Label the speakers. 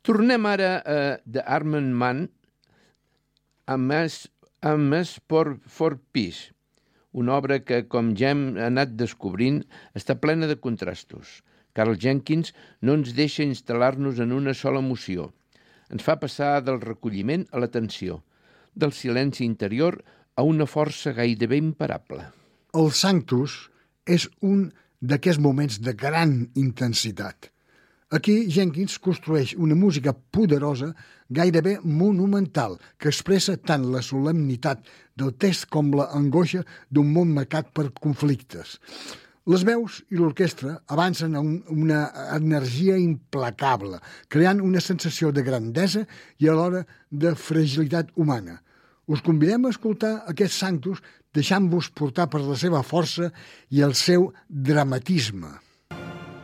Speaker 1: Tornem ara a The Armed Man amb for Peace, una obra que, com ja hem anat descobrint, està plena de contrastos. Karl Jenkins no ens deixa instal·lar-nos en una sola emoció. Ens fa passar del recolliment a la tensió, del silenci interior a una força gairebé imparable.
Speaker 2: El Sanctus és un d'aquests moments de gran intensitat. Aquí Jenkins construeix una música poderosa, gairebé monumental, que expressa tant la solemnitat del text com l'angoixa d'un món marcat per conflictes. Les veus i l'orquestra avancen a una energia implacable, creant una sensació de grandesa i alhora de fragilitat humana. Us convidem a escoltar aquest Sanctus deixant-vos portar per la seva força i el seu dramatisme.